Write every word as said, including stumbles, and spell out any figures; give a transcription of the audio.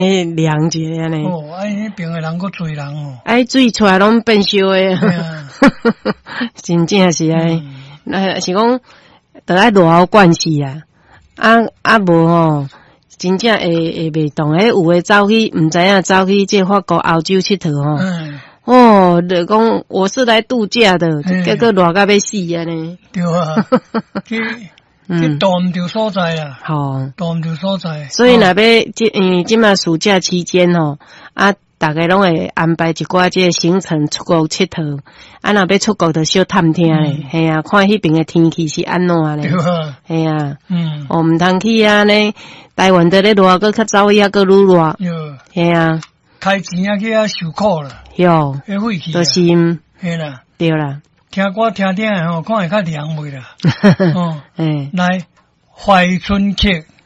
诶，凉一下呢。 哦，哎，那边的人够多人哦。 哎，水出来拢变烧诶， 啊、 真正是哎，那、嗯、是讲，得爱热好关系啊，啊啊无吼，真正会会袂动诶，有诶走去，毋知影走去这法国、澳洲佚佗吼。嗯哦，就讲我是来度假的，结果热到要死啊呢。对啊，去去躲毋着所在啦。好，躲毋着所在。 所以若要即嗯，即马暑假期间吼，啊，大家拢会安排一寡即个行程出国佚佗。啊，若要出国就小探听咧，系、嗯、啊，看迄边诶天气是安怎咧。对啊，系啊，嗯，哦，毋通去啊呢，台湾在咧热，搁较早以啊，搁愈热。系啊。 开钱啊去啊受苦啦， 哟， 迄费气就是， 嘿啦， 对啦， 听歌听听吼，看会较凉袂啦，哦，哎，来怀春客。